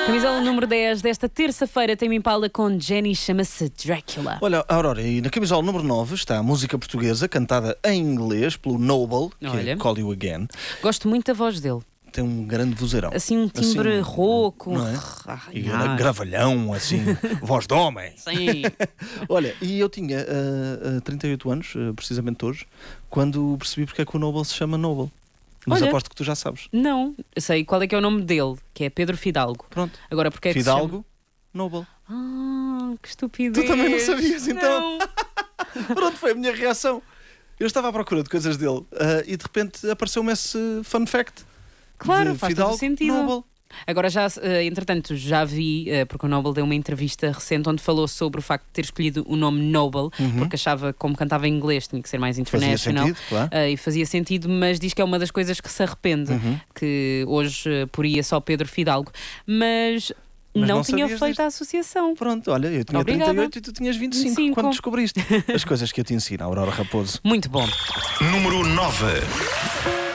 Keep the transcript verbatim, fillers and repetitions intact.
Camisola número dez desta terça-feira tem Impala com Jenny, chama-se Drácula. Olha, Aurora, e na camisola número nove está a música portuguesa cantada em inglês pelo Noble, que Olha. é Call You Again. Gosto muito da voz dele. Tem um grande vozeirão. Assim, um timbre Assim, rouco. não é? Ah, E não. era gravalhão, assim, voz de homem. Sim. Olha, e eu tinha uh, uh, trinta e oito anos, uh, precisamente hoje, quando percebi porque é que o Noble se chama Noble. Mas Olha. aposto que tu já sabes. Não, eu sei qual é que é o nome dele, que é Pedro Fidalgo. Pronto. Agora, porque é que Fidalgo, Noble. se chama... Ah, que estupidez. Tu também não sabias, então? Não. Pronto, foi a minha reação. Eu estava à procura de coisas dele uh, e de repente apareceu-me esse fun fact. Claro, de faz Fidalgo, todo sentido. Noble. Agora já, eh, entretanto, já vi, eh, porque o Noble deu uma entrevista recente onde falou sobre o facto de ter escolhido o nome Noble, Uhum. porque achava que como cantava em inglês tinha que ser mais Fazia international. sentido, claro. eh, e fazia sentido, mas diz que é uma das coisas que se arrepende, Uhum. que hoje eh, poria só Pedro Fidalgo, mas, Mas não, não tinha sabias feito disto? a associação. Pronto, olha, eu tinha Obrigada. trinta e oito e tu tinhas vinte e cinco, vinte e cinco. quando descobriste as coisas que eu te ensino, Aurora Raposo. Muito bom. Número nove.